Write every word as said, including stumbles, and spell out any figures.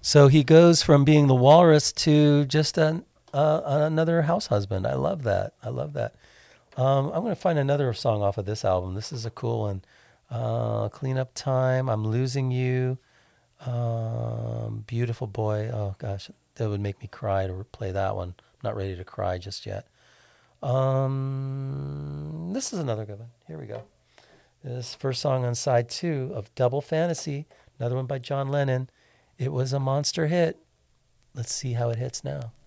So he goes from being the walrus to just an, uh, another house husband. I love that. I love that. Um, I'm going to find another song off of this album. This is a cool one. Uh, Clean Up Time. I'm Losing You. Um, Beautiful Boy. Oh, gosh. That would make me cry to play that one. I'm not ready to cry just yet. Um, this is another good one. Here we go. This first song on side two of Double Fantasy. Another one by John Lennon. It was a monster hit. Let's see how it hits now.